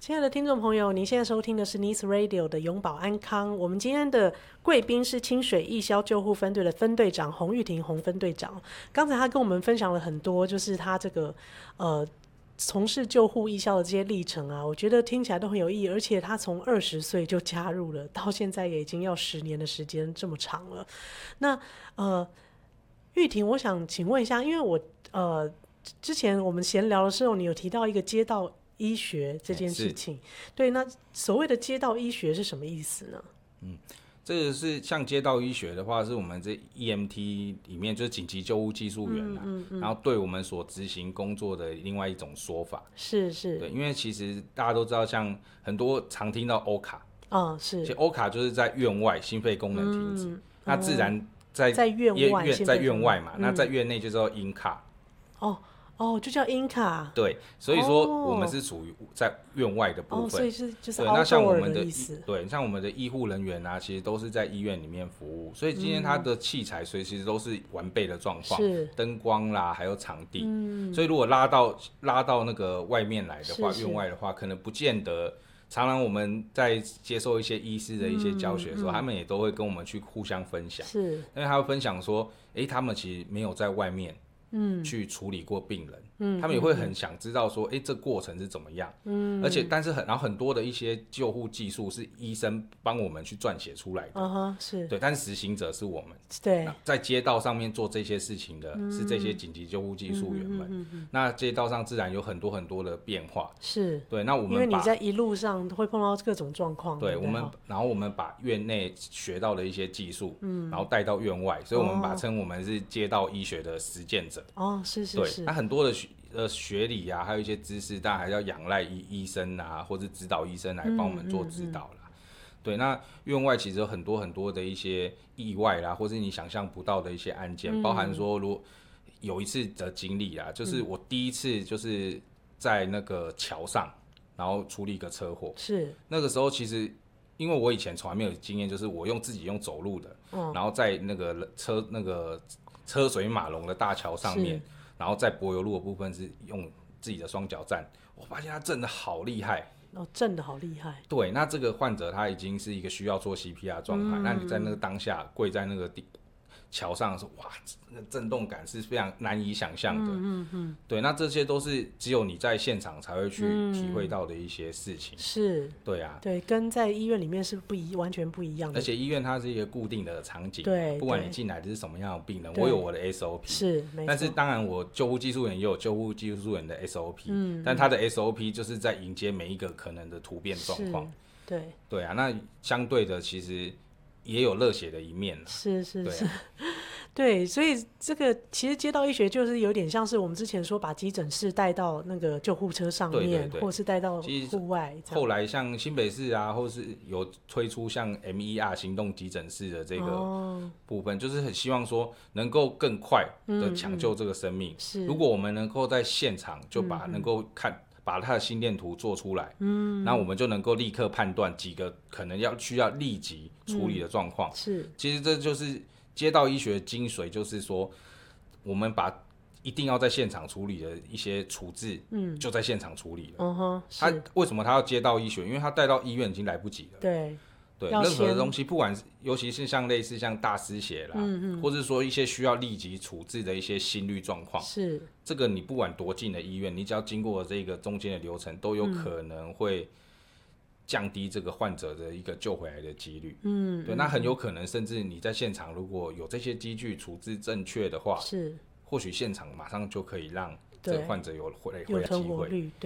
亲爱的听众朋友，您现在收听的是 News Radio 的永保安康。我们今天的贵宾是清水义消救护分队的分队长洪玉婷洪分队长。刚才他跟我们分享了很多，就是他这个从事救护义消的这些历程啊，我觉得听起来都很有意义。而且他从20岁就加入了，到现在也已经要10年的时间，这么长了。那玉婷，我想请问一下，因为我之前我们闲聊的时候，你有提到一个街道医学这件事情，对，那所谓的街道医学是什么意思呢？ 这个是像街道医学的话，是我们这 EMT 里面就是紧急救护技术员然后对我们所执行工作的另外一种说法。 是， 对，因为其实大家都知道，像很多常听到 OCA， 是， 其实 OCA 就是在院外心肺功能停止，那自然在院外嘛，那在院内就叫 INCA。 就叫 INCA。 对，所以说我们是属于在院外的部分。 所以就是那像我们的意思。 对，像我们的医护人员啊，其实都是在医院里面服务，所以今天他的器材随时都是完备的状况，灯光啦，还有场地。所以如果拉到那个外面来的话，院外的话，可能不见得。常常我们在接受一些医师的一些教学的时候，他们也都会跟我们去互相分享， 是， 因为他会分享说，他们其实没有在外面去处理过病人，他们也会很想知道说，这过程是怎么样，而且但是然后很多的一些救护技术是医生帮我们去撰写出来的， 是， 对，但是实行者是我们， 对， 在街道上面做这些事情的是这些紧急救护技术员们，那街道上自然有很多很多的变化， 是， 对，那我们因为你在一路上会碰到各种状况， 对，然后我们把院内学到的一些技术，然后带到院外，所以我们称我们是街道医学的实践者。 是， 对，那很多的学理啊，还有一些知识，当然还要仰赖医生啊，或者指导医生来帮我们做指导啦。对，那院外其实有很多很多的一些意外啦，或是你想象不到的一些案件，包含说如果有一次的经历啦，就是我第一次就是在那个桥上，然后处理一个车祸。 是， 那个时候其实因为我以前从来没有经验，就是我自己用走路的，然后在那个车水马龙的大桥上面，然后在柏油路的部分是用自己的双脚站，我发现他震得好厉害。 震得好厉害。 对，那这个患者他已经是一个需要做 CPR 的状态，那你在那个当下跪在那个桥上的时候，哇，那个震动感是非常难以想象的。对，那这些都是只有你在现场才会去体会到的一些事情。 是， 对啊， 对，跟在医院里面是完全不一样的。 而且医院它是一个固定的场景， 对， 不管你进来的是什么样的病人，我有我的 SOP， 是，没错。 但是当然，我救护技术员也有救护技术员的 SOP，但他的 SOP 就是在迎接每一个可能的突变状况。对啊，那相对的其实也有热血的一面啦。 是，对，所以这个其实街道医学就是有点像是我们之前说把急诊室带到那个救护车上面，或是带到户外。 后来像新北市啊，或是有推出像 MER 行动急诊室的这个部分，就是很希望说能够更快的抢救这个生命。如果我们能够在现场就能够把他的心电图做出来，那我们就能够立刻判断几个可能需要立即处理的状况。其实这就是街道医学的精髓，就是说我们把一定要在现场处理的一些处置，就在现场处理了。为什么他要街道医学？因为他带到医院已经来不及了。对，任何的东西，不管尤其是类似像大失血啦，或者说一些需要立即处置的一些心律状况，这个你不管多近的医院，你只要经过这个中间的流程，都有可能会降低这个患者的一个救回来的几率。对，那很有可能甚至你在现场如果有这些机具处置正确的话，或许现场马上就可以让这个患者有回来机会。